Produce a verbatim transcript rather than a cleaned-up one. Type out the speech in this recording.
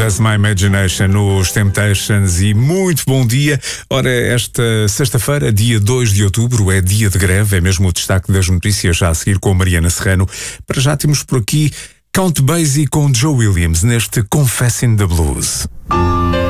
Just My Imagination nos Temptations e muito bom dia. Ora, esta sexta-feira, dia dois de outubro, é dia de greve, é mesmo o destaque das notícias já a seguir com a Mariana Serrano. Para já temos por aqui Count Basie com Joe Williams neste Confessing the Blues.